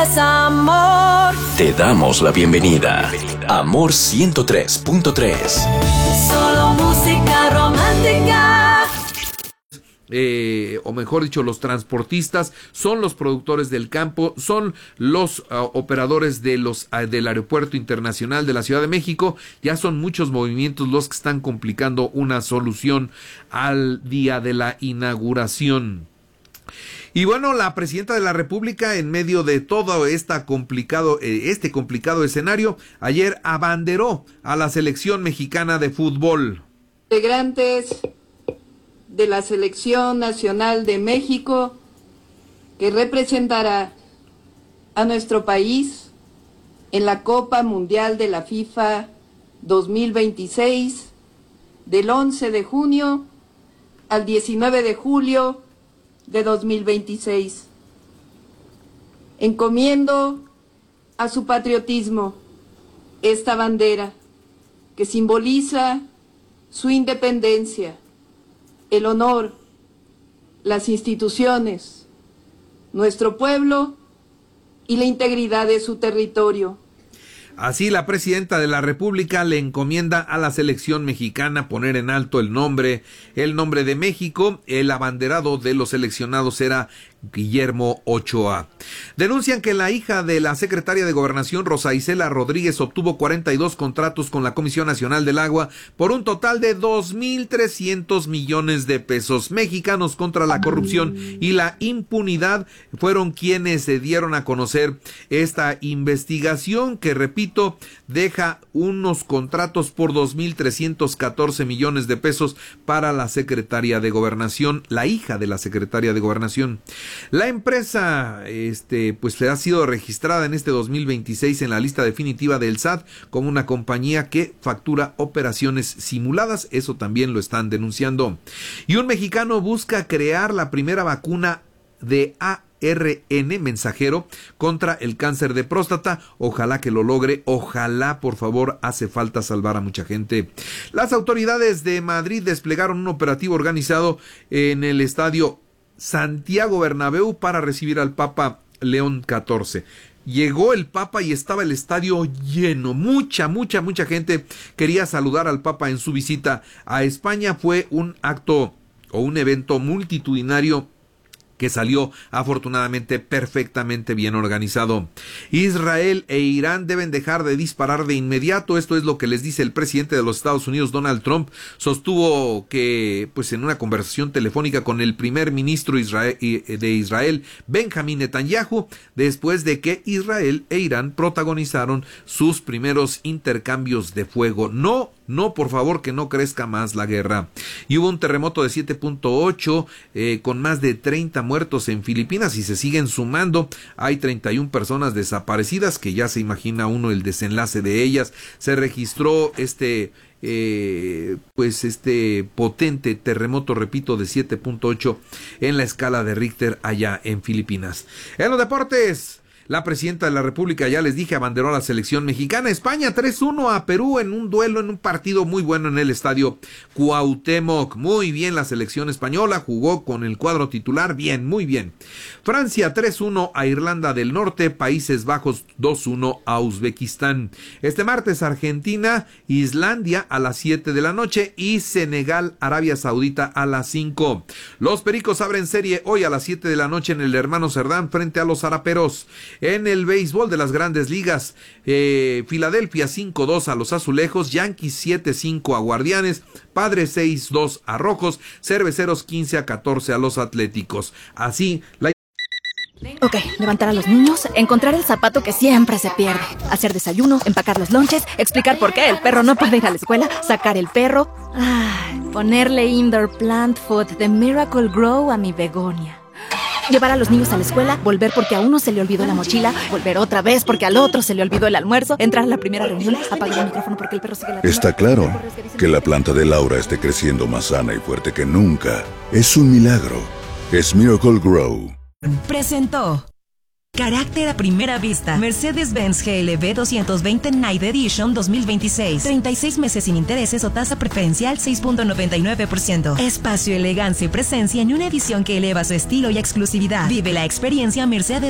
Amor. Te damos la bienvenida. Amor 103.3. Solo música romántica. O mejor dicho, los transportistas son los productores del campo, son los operadores de del Aeropuerto Internacional de la Ciudad de México. Ya son muchos movimientos los que están complicando una solución al día de la inauguración. Y bueno, la presidenta de la República, en medio de todo este complicado escenario, ayer abanderó a la selección mexicana de fútbol. Integrantes de la Selección Nacional de México, que representará a nuestro país en la Copa Mundial de la FIFA 2026, del 11 de junio al 19 de julio de 2026. Encomiendo a su patriotismo esta bandera que simboliza su independencia, el honor, las instituciones, nuestro pueblo y la integridad de su territorio. Así, la presidenta de la República le encomienda a la selección mexicana poner en alto el nombre de México. El abanderado de los seleccionados era Guillermo Ochoa. Denuncian que la hija de la secretaria de Gobernación, Rosa Isela Rodríguez, obtuvo 42 contratos con la Comisión Nacional del Agua por un total de 2.300 millones de pesos. Mexicanos contra la Corrupción y la Impunidad fueron quienes se dieron a conocer esta investigación que, repito, deja unos contratos por 2.314 millones de pesos para la secretaria de Gobernación, la hija de la secretaria de Gobernación. La empresa pues ha sido registrada en este 2026 en la lista definitiva del SAT como una compañía que factura operaciones simuladas. Eso también lo están denunciando. Y un mexicano busca crear la primera vacuna de ARN mensajero contra el cáncer de próstata. Ojalá que lo logre, ojalá, por favor, hace falta salvar a mucha gente. Las autoridades de Madrid desplegaron un operativo organizado en el estadio Santiago Bernabéu para recibir al Papa León XIV. Llegó el Papa y estaba el estadio lleno. Mucha gente quería saludar al Papa en su visita a España. Fue un acto o un evento multitudinario que salió afortunadamente perfectamente bien organizado. Israel e Irán deben dejar de disparar de inmediato. Esto es lo que les dice el presidente de los Estados Unidos, Donald Trump. Sostuvo que, pues, en una conversación telefónica con el primer ministro de Israel, Benjamín Netanyahu, después de que Israel e Irán protagonizaron sus primeros intercambios de fuego. No, por favor, que no crezca más la guerra. Y hubo un terremoto de 7.8 con más de 30 muertos en Filipinas y se siguen sumando. Hay 31 personas desaparecidas, que ya se imagina uno el desenlace de ellas. Se registró este potente terremoto, repito, de 7.8 en la escala de Richter allá en Filipinas. En los deportes, la presidenta de la República, ya les dije, abanderó a la selección mexicana. España 3-1 a Perú en un duelo, en un partido muy bueno en el estadio Cuauhtémoc. Muy bien la selección española, jugó con el cuadro titular, bien, muy bien. Francia 3-1 a Irlanda del Norte, Países Bajos 2-1 a Uzbekistán. Este martes Argentina, Islandia a las 7 de la noche y Senegal, Arabia Saudita a las 5. Los Pericos abren serie hoy a las 7 de la noche en el Hermano Cerdán frente a los Zaraperos. En el béisbol de las Grandes Ligas, Filadelfia 5-2 a los Azulejos, Yankees 7-5 a Guardianes, Padres 6-2 a Rojos, Cerveceros 15-14 a los Atléticos. Así la... Ok, levantar a los niños, encontrar el zapato que siempre se pierde, hacer desayuno, empacar los lonches, explicar por qué el perro no puede ir a la escuela, sacar el perro, ponerle indoor plant food de Miracle Grow a mi begonia. Llevar a los niños a la escuela, volver porque a uno se le olvidó la mochila, volver otra vez porque al otro se le olvidó el almuerzo, entrar a la primera reunión, apagar el micrófono porque el perro sigue la... Está claro que la planta de Laura esté creciendo más sana y fuerte que nunca. Es un milagro. Es Miracle Grow. Presentó Carácter a primera vista. Mercedes-Benz GLB 220 Night Edition 2026. 36 meses sin intereses o tasa preferencial 6.99%. Espacio, elegancia y presencia en una edición que eleva su estilo y exclusividad. Vive la experiencia Mercedes